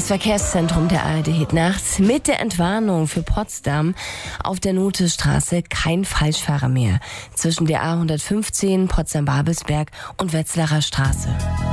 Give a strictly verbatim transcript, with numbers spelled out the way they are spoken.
Verkehrszentrum der A R D Hit nachts mit der Entwarnung für Potsdam auf der Nothestraße kein Falschfahrer mehr zwischen der A hundertfünfzehn Potsdam-Babelsberg und Wetzlarer Straße.